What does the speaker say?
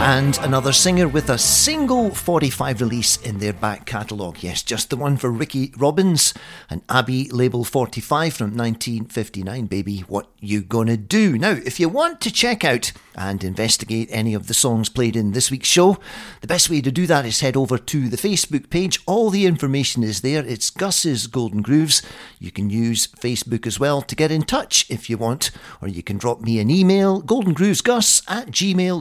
And another singer with a single 45 release in their back catalogue. Yes, just the one for Ricky Robbins and Abbey Label 45 from 1959. Baby, what you gonna do? Now, if you want to check out and investigate any of the songs played in this week's show, the best way to do that is head over to the Facebook page. All the information is there. It's Gus's Golden Grooves. You can use Facebook as well to get in touch if you want, or you can drop me an email, goldengroovesgus@gmail.com.